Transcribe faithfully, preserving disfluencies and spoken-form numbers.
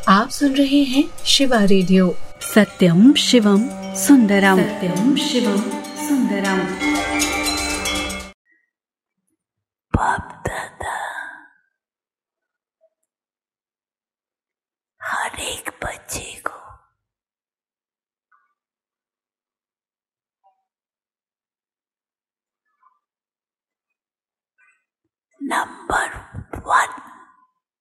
आप सुन रहे हैं शिवा रेडियो। सत्यम शिवम सुंदरम, सत्यम शिवम सुंदरम। बाप दादा हर एक बच्चे को नंबर